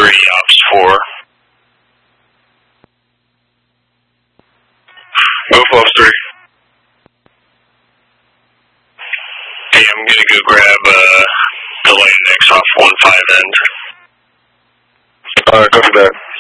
3, Ops 4. Go Ops 3. Hey, I'm gonna go grab the light X off 1-5 end. Alright, copy that.